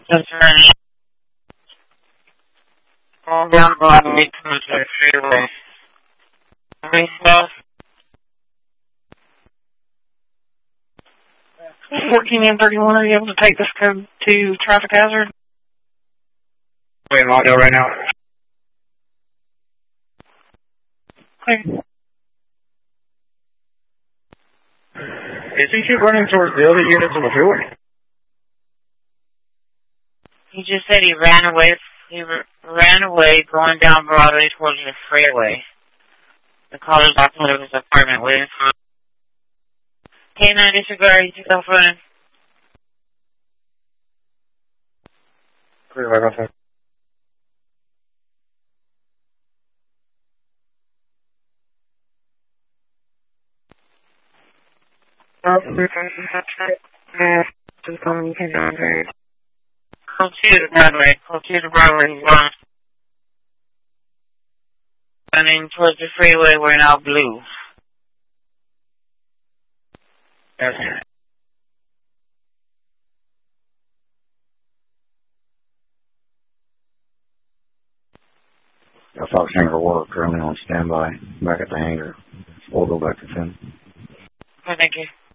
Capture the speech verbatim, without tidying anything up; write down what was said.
Just running. All down Broadway towards the freeway. Three stuff. fourteen and thirty-one, are you able to take this code to traffic hazard? Wait, I'm audio right now. Clear. Is he keep running towards the other units on the freeway? He just said he ran away. He ran away going down Broadway towards the freeway. The caller's outside of his apartment waiting for him. K nine disregard, you took off running. Clear, like I said. Oh, yeah, just calling you can answer. Call two to Broadway. Call two to Broadway. He's gone. Running towards the freeway, we're now blue. Yes. The Fox Hangar work currently on standby. Back at the hangar. We'll go back to ten. Oh, thank you.